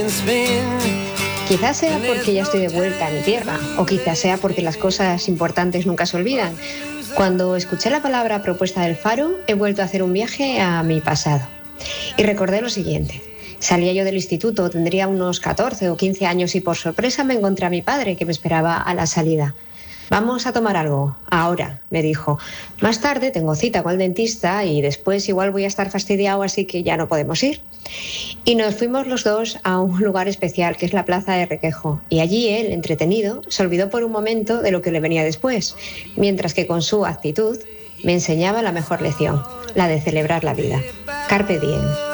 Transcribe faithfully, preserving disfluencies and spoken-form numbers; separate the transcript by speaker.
Speaker 1: Quizás sea porque ya estoy de vuelta a mi tierra, o quizás sea porque las cosas importantes nunca se olvidan. Cuando escuché la palabra propuesta del Faro, he vuelto a hacer un viaje a mi pasado. Y recordé lo siguiente. Salía yo del instituto, tendría unos catorce o quince años y por sorpresa me encontré a mi padre que me esperaba a la salida. Vamos a tomar algo, ahora, me dijo. Más tarde tengo cita con el dentista y después igual voy a estar fastidiado, así que ya no podemos ir. Y nos fuimos los dos a un lugar especial, que es la Plaza de Requejo. Y allí él, entretenido, se olvidó por un momento de lo que le venía después, mientras que con su actitud me enseñaba la mejor lección, la de celebrar la vida. Carpe diem.